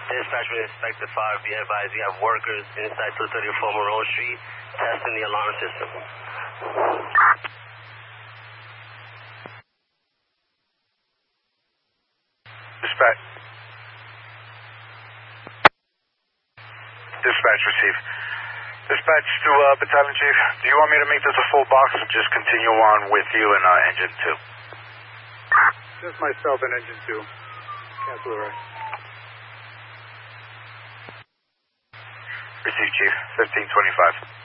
Dispatch with Inspector 5, be advised you have workers inside 234 Monroe Street testing the alarm system. Dispatch. Dispatch receive. Dispatch to Battalion Chief. Do you want me to make this a full box or just continue on with you and Engine 2? Just myself and Engine 2. Cancel the rest. Receive, Chief. 1525.